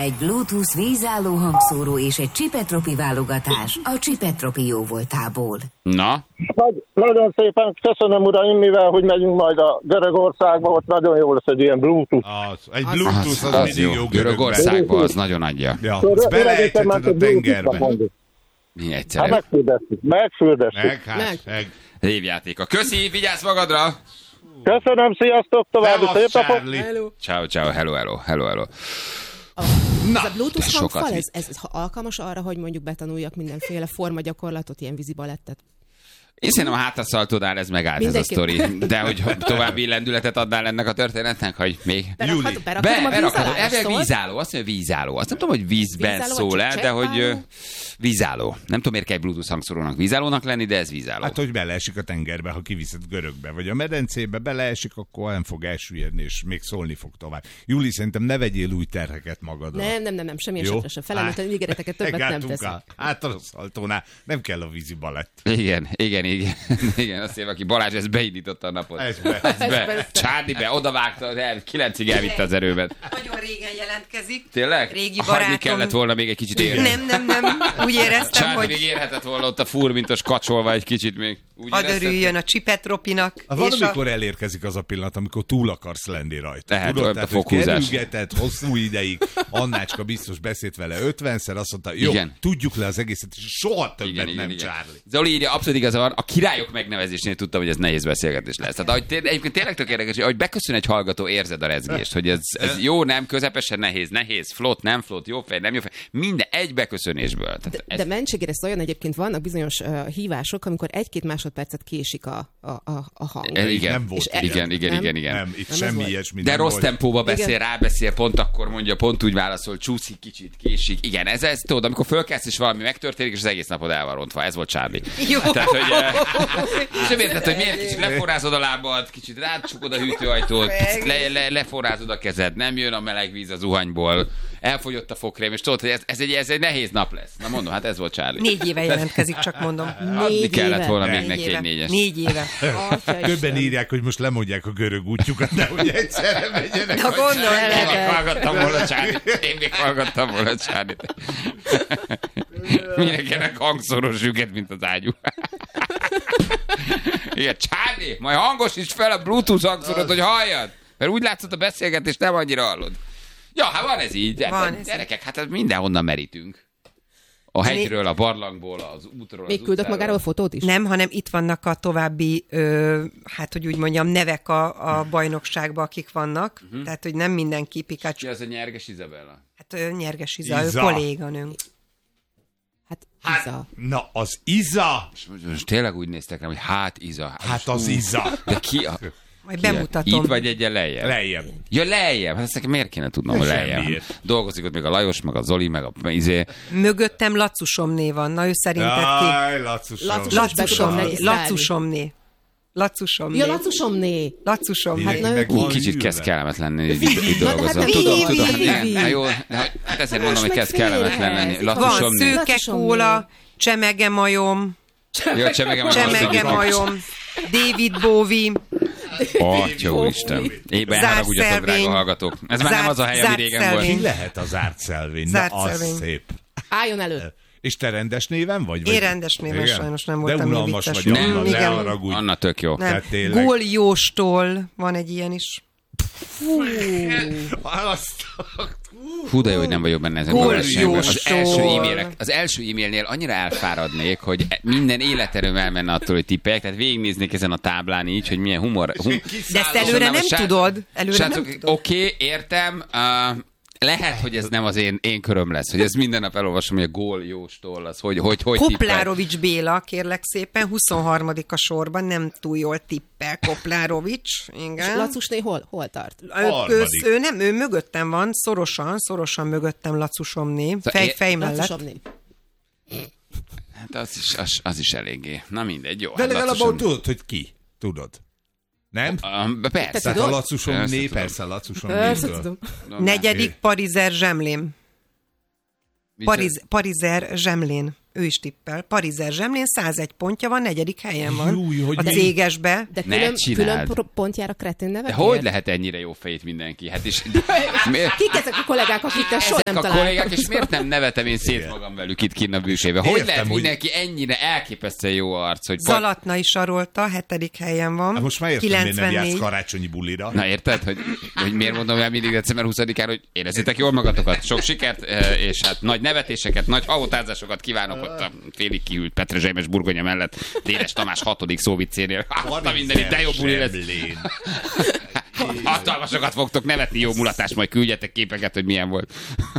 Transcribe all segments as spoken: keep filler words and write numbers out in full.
egy Bluetooth vízálló hangszóró és egy Csipetropi válogatás a Csipetropi jóvoltából. Na? Nagy, nagyon szépen köszönöm, uraim, mivel hogy megyünk majd a Görögországba, ott nagyon jó lesz egy ilyen Bluetooth. Az, egy Bluetooth az, az, az mindig jó, jó Görögországban, az nagyon adja. Ja, azt beleejtheted a tengerbe. Mi egyszerűen. Hát megfürdesztük, megfürdesztük. Meg, hát, meg. Évjátéka. Köszi, vigyázz magadra! Köszönöm, sziasztok, további szép napot! Ciao, ciao, hello, hello, hello, hello. Na, ez a Bluetooth hangfal, ez, ez alkalmas arra, hogy mondjuk betanuljak mindenféle formagyakorlatot, ilyen vízibalettet? Én szerintem a hátraszaltónál ez megállt Mindenki. Ez a sztori. De hogy további lendületet adnál ennek a történetnek, hogy még... Júli. Be, berakhatom a vízálló. Vízálló, azt mondja vízálló. Azt nem tudom, hogy vízben vízálló, szól el, de hogy vízálló. Nem tudom, miért kell Bluetooth hangszorónak vízállónak lenni, de ez vízálló. Hát, hogy beleesik a tengerbe, ha kiviszed Görögbe, vagy a medencébe beleesik, akkor nem fog elsüllyedni, és még szólni fog tovább. Júli, szerintem ne vegyél új terheket magadra. Nem, nem, nem, nem semmilyen esetre sem. Felállítani ígéreteket többet nem teszek. Hátraszaltónál nem kell a vízi balett. Igen, igen, igen. Igen, azt mondja, aki Balázs, ez beindította a napot. Ez be. Ez be. Csárdi be, odavágta, de kilencig elvitte az erőmet. Nagyon régen jelentkezik. Tényleg? Régi barátom. Hagyni kellett volna még egy kicsit érni. Nem, nem, nem. Úgy éreztem, Csárdi hogy... még érhetett volna ott a furmintos kacsolva egy kicsit még. Hadd örüljön a Csipetropinak. Van, amikor a... elérkezik az a pillanat, amikor túl akarsz lenni rajta. Tehát, tudod, tehát hogy kerülgeted hosszú ideig, Annácska biztos beszélt vele ötvenszer, azt mondta, jó, igen. Tudjuk le az egészet, és soha többet igen, nem igen, Charlie. Zoli írja, abszolút igaza van, a királyok megnevezésnél tudtam, hogy ez nehéz beszélgetés lesz. Tehát ahogy té- egyébként tényleg tök érdekes, hogy ahogy beköszön egy hallgató, érzed a rezgést, hogy ez, ez jó, nem, közepesen nehéz, nehéz, flott, nem flott, jó fej, nem jó fej, minden egy beköszönésből. Tehát de, ez... de mentségére olyan egyébként vannak bizonyos uh, hívások, amikor egy-két másodpercet késik a, a, a, a hang. E, igen, nem volt és igen, igen, nem, igen, igen. Nem, itt nem semmi ilyesmi. De rossz volt. tempóba beszél, igen. Rábeszél, pont akkor mondja, pont úgy válaszol, csúszik kicsit, késik. Igen, ez, ez tudod, amikor fölkelsz és valami megtörténik, és az egész napod el van rontva. Ez volt Charlie. Jó. Tehát, hogy, és nem érted, hogy miért kicsit leforrázod a lábad, kicsit rácsukod a hűtőajtót, kicsit le, le, leforrázod a kezed, nem jön a meleg víz az zuhanyból, elfogyott a fogkrém, és tudod, hogy ez, ez, egy, ez egy nehéz nap lesz. Na mondom, hát ez volt Charlie. Négy éve jelentkezik, csak mondom. Adni kellett volna még neki egy négyes. Négy éve. Többen írják, hogy most lemondják a görög útjukat, de hogy egyszerre megyenek. Na gondolj el. Én még hallgattam volna Charlie-t. Én még hallgattam volna Charlie-t. Mindenkinek hangszoros üget, mint az ágyú. Igen, Charlie, majd hangosíts fel a Bluetooth hangszorot, hogy halljad. Mert úgy látszott a beszélgetést, nem annyira hallod. Ja, hát van ez így. Van ez gyerekek, hát mindenhonnan merítünk. A hegyről, a barlangból, az útról. Még küldök magáról fotót is? Nem, hanem itt vannak a további, ö, hát hogy úgy mondjam, nevek a, a bajnokságba, akik vannak. Uh-huh. Tehát, hogy nem mindenki Pikachu. Ki az a Nyerges Izabella? Hát ö, Nyerges Iza, Iza. Ő kolléganőnk. Hát Iza. Hát, na, az Iza! Most, most tényleg úgy néztek rám, hogy hát Iza. Hát, hát az Iza. De ki a... Majd bemutatom. Itt vagy egyen lejjebb? Lejjebb. Ja, lejjebb. Hát ezt nekem miért kéne tudnom, hogy lejjebb? Dolgozik ott még a Lajos, meg a Zoli, meg a izé. Mögöttem Lacusomné van. Na, ő szerinted ki? Jaj, Lacusom. Lacusomné. Lacusomné. Lacusomné. Ja, Lacusomné. Lacusom. Hát na, Ú, kicsit kezd kellemetlen lenni, hogy itt dolgozom. Tudom, tudom. Hát jó, hát ezért mondom, hogy kezd kellemetlen lenni. Van szőke kóla, csemege majom. Jó, csemege majom. Csemege majom. David Bowie. Atya úristen. Éppen haragudjatok, drága hallgatók. Ez már nem az a hely, ami régen volt. Ki lehet a zárt szelvény? Na, az szép. Álljon elő. És te rendes néven vagy? Én rendes néven, igen? Sajnos nem voltam. De unalmas vagy, Anna, ne haragudj. Anna tök jó. Góljóstól van egy ilyen is. Fú. Hú, de jó, hogy nem vagyok benne ezen a versenyben. Az első e-mailek, az első e-mailnél annyira elfáradnék, hogy minden életerőm elmenne attól, hogy tippeljek, tehát végignéznék ezen a táblán így, hogy milyen humor. Hum, de ezt előre nem srác, tudod. Előre srácok, nem tudod. Oké, okay, értem. Uh, lehet, hogy ez nem az én, én köröm lesz, hogy ez minden nap elolvasom, hogy a gól jóstól az, hogy hogy, hogy Koplárovics Béla, kérlek szépen, huszonharmadik a sorban, nem túl jól tippel Koplárovics. Igen. Lacusné hol, hol tart? Ő, ő nem, ő mögöttem van, szorosan, szorosan mögöttem Lacusomné, fej, fej mellett. Lacusomné. Hát az is, az, az is eléggé. Na mindegy, jó. De hát legalább Lacusom... tudod, hogy ki. Tudod. Nem? Um, persze. Tehát a Lacusomné, persze a Lacusomné. Negyedik Parizer Zsemlén. Pariz, Parizer Zsemlén. ő is tippel. Parizer zsemlén százegy pontja van, negyedik helyen van. Júj, hogy a cégesbe. De külön, külön pontjára kretén nevet. De hogy lehet ennyire jó fejét mindenki? Hát is... Kik ezek a kollégák, akikkel soha nem találtam? Ezek a kollégák, találtam. és miért nem nevetem én szét magam velük itt kinn a bűsébe? Hogy Értem, lehet hogy- mindenki ennyire elképesztően jó arc, hogy... Zalatna is sarolta, hetedik helyen van. Hát most már értem, miért nem jársz kilencvennégy. karácsonyi bulira. Na érted, hogy, hogy miért mondom el mindig december huszadikán, hogy érezzétek jól magatokat, sok sikert, eh, és hát nagy nevetéseket, nagy havotázásokat kívánok ott a félig kihűlt Petrezselymes burgonya mellett Dénes Tamás hatodik szóviccénél. Hát, mindenit, de jó buli lesz. Zsemlén. Hatalmasokat fogtok nevetni, jó mulatás, majd küldjetek képeket, hogy milyen volt.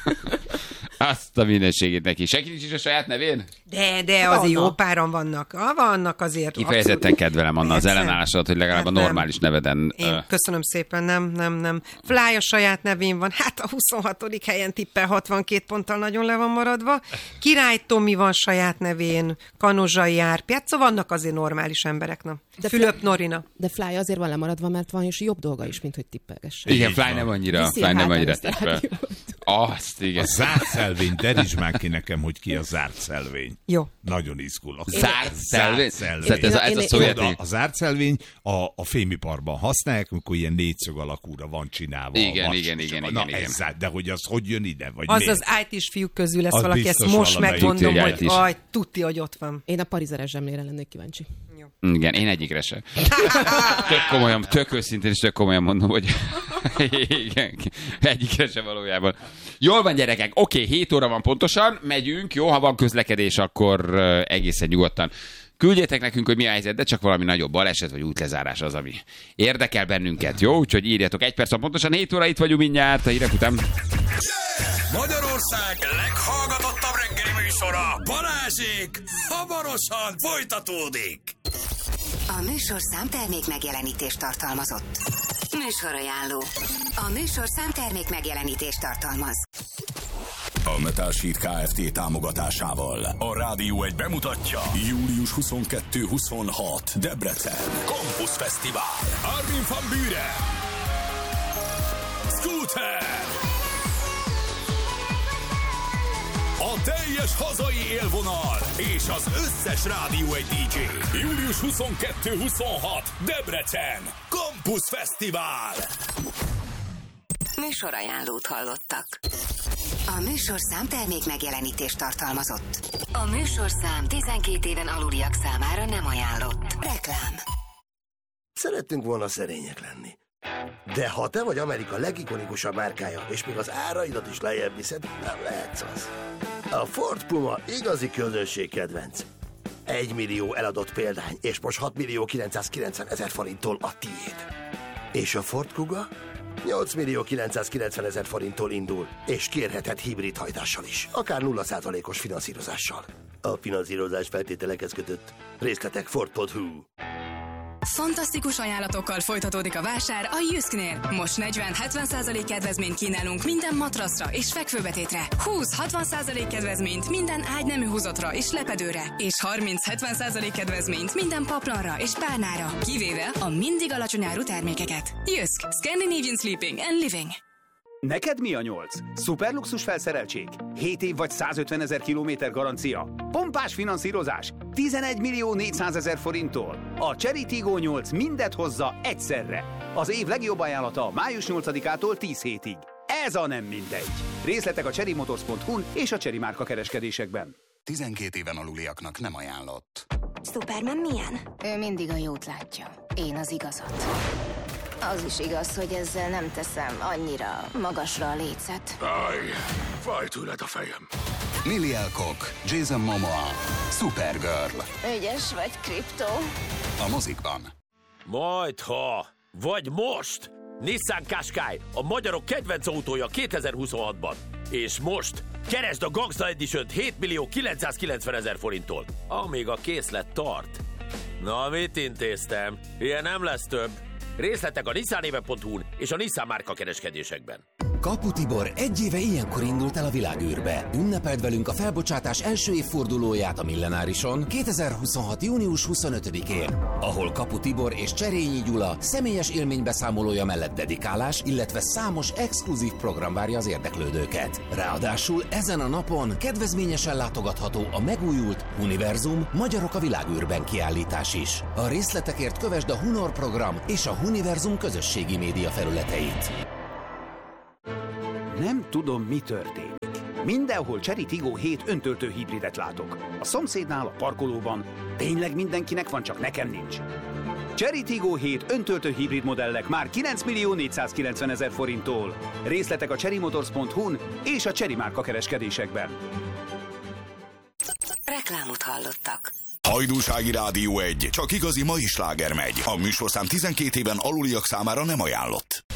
Azt a mindenségét neki. Senki nincs is a saját nevén? De, de azért jó páran vannak. Ah, vannak azért. Kifejezetten kedvelem Anna az Persze. ellenállásodat, hogy legalább Hát a nem. normális neveden. Én ö, köszönöm szépen, nem, nem, nem. Fly a saját nevén van, hát a huszonhatodik helyen tippel hatvankét ponttal nagyon le van maradva. Király Tomi van saját nevén, Kanozsai Árpi, hát szóval vannak azért normális emberek, na. De Fülöp Fly- Norina. De Fly azért van lemaradva, mert van is jobb dolga is, mint hogy tippelgessen. Igen, Így Fly van. nem annyira, Viszi Fly a nem hátán annyira ezt a tippel. rádiót. Azt, igen. A zárt szelvény, terítsd már ki nekem, hogy ki a zárt szelvény. Jó. Nagyon izgulok. Zárt szelvény? szelvény. Tehát ez a, ez Én- a én- szó Tudod, játék. a, a zárt szelvény a, a fémiparban használják, amikor ilyen négyszög alakúra van csinálva. Igen, a vas. igen, igen, Na, igen, igen. ez zárt, de hogy az hogy jön ide? Vagy Az miért? az í té-s fiúk közül lesz Az valaki, biztos ezt most valamelyik. megmondom, Tudja, hogy hogy í té-s. aj, tudti, hogy ott van. Én a parizeres zsemlére lennék kíváncsi. Igen, én egyikre sem. Tök komolyan, tök őszintén és tök komolyan mondom, hogy igen, egyikre sem valójában. Jól van, gyerekek, oké, hét óra van pontosan, megyünk, jó, ha van közlekedés, akkor uh, egészen nyugodtan. Küldjétek nekünk, hogy mi a helyzet, de csak valami nagyobb baleset vagy útlezárás az, ami érdekel bennünket, jó? Úgyhogy írjatok egy perc van pontosan, hét óra itt vagyunk mindjárt, a hírek után. Magyarország leghallgatottabb reggeli műsora, Balázsék, hamarosan folytatódik. A műsorszám termék megjelenítést tartalmazott. Műsorajánló. A műsorszám termék megjelenítést tartalmaz. A Metal Sheet Kft. Támogatásával a Rádió egy bemutatja július huszonkettő huszonhat Debrecen Campus Fesztivál. Armin van Buuren, Scooter, a teljes hazai élvonal és az összes Rádió egy dé dzsé. július huszonkettő huszonhat Debrecen Campus Fesztivál. Műsorajánlót hallottak. A műsorszám termék megjelenítést tartalmazott. A műsorszám tizenkét éven aluliak számára nem ajánlott. Reklám. Szerettünk volna szerények lenni. De ha te vagy Amerika legikonikusabb márkája, és még az áraidat is lejjebb viszed, nem lehetsz az. A Ford Puma igazi közönség kedvenc. Egy millió eladott példány, és most hat millió kilencszázkilencven ezer forinttól a tiéd. És a Ford Kuga? nyolc millió kilencszázkilencven ezer forinttól indul, és kérheted hibrid hajtással is, akár nulla százalékos finanszírozással. A finanszírozás feltételekhez kötött. Részletek ford pont hu. Fantasztikus ajánlatokkal folytatódik a vásár a Jysknél. Most negyven-hetven százalék kedvezményt kínálunk minden matraszra és fekvőbetétre. húsz-hatvan százalék kedvezményt minden ágynemű húzatra és lepedőre. És harminc-hetven százalék kedvezményt minden paplanra és párnára. Kivéve a mindig alacsony áru termékeket. Jysk. Scandinavian Sleeping and Living. Neked mi a nyolc? Szuperluxus felszereltség? hét év vagy százötven ezer kilométer garancia? Pompás finanszírozás? tizenegy millió négyszázezer forinttól? A Chery Tiggo nyolc mindet hozza egyszerre. Az év legjobb ajánlata május nyolcadikától tíz hétig. Ez a nem mindegy. Részletek a chery motors pont hu és a Chery márka kereskedésekben. tizenkét éven aluliaknak nem ajánlott. Superman milyen? Ő mindig a jót látja. Én az igazat. Az is igaz, hogy ezzel nem teszem annyira magasra a lécet. Aj, fáj tőled a fejem. Lily Alcock, Jason Momoa, Supergirl. Ügyes vagy, Krypto. A mozikban. Majd ha, vagy most! Nissan Qashqai, a magyarok kedvenc autója kétezer-huszonhatban. És most keresd a Gangsta Edition-t hét millió kilencszázkilencven ezer forinttól, amíg a készlet tart. Na, mit intéztem? Ilyen nem lesz több. Részletek a nissan éve pont hu és a Nissan márka kereskedésekben. Kapu Tibor egy éve ilyenkor indult el a világűrbe. Ünnepeld velünk a felbocsátás első évfordulóját a Millenárison kétezer-huszonhat. június huszonötödikén, ahol Kapu Tibor és Cserényi Gyula személyes élménybeszámolója mellett dedikálás, illetve számos exkluzív program várja az érdeklődőket. Ráadásul ezen a napon kedvezményesen látogatható a megújult Univerzum Magyarok a világűrben kiállítás is. A részletekért kövesd a Hunor program és a Univerzum közösségi média felületeit. Nem tudom, mi történik. Mindenhol Chery Tiggo hét öntöltő hibridet látok. A szomszédnál, a parkolóban. Tényleg mindenkinek van, csak nekem nincs. Chery Tiggo hét öntöltő hibrid modellek már kilenc millió négyszázkilencven ezer forinttól. Részletek a cherry motors pont hu-n és a Chery márka kereskedésekben. Reklámot hallottak. Hajdúsági Rádió egy. Csak igazi mai sláger megy. A műsorszám tizenkét éven aluliak számára nem ajánlott.